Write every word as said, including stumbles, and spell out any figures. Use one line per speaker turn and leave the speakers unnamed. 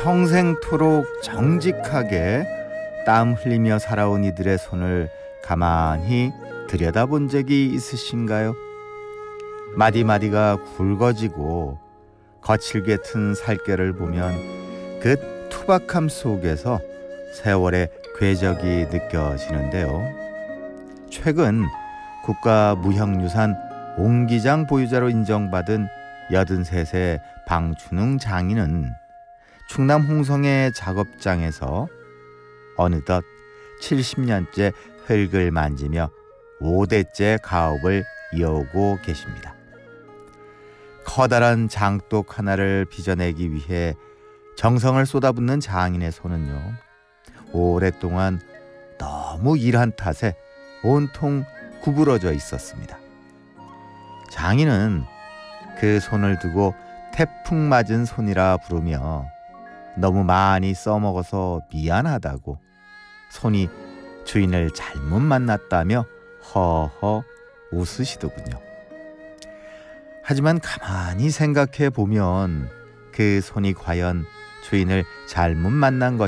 평생토록 정직하게 땀 흘리며 살아온 이들의 손을 가만히 들여다본 적이 있으신가요? 마디마디가 굵어지고 거칠게 튼 살결을 보면 그 투박함 속에서 세월의 궤적이 느껴지는데요. 최근 국가무형유산 옹기장 보유자로 인정받은 여든세 세 방춘웅 장인은 충남 홍성의 작업장에서 어느덧 칠십 년째 흙을 만지며 오 대째 가업을 이어오고 계십니다. 커다란 장독 하나를 빚어내기 위해 정성을 쏟아붓는 장인의 손은요, 오랫동안 너무 일한 탓에 온통 구부러져 있었습니다. 장인은 그 손을 두고 태풍 맞은 손이라 부르며 너무 많이 써먹어서 미안하다고, 손이 주인을 잘못 만났다며 허허 웃으시더군요. 하지만 가만히 생각해 보면 그 손이 과연 주인을 잘못 만난 것이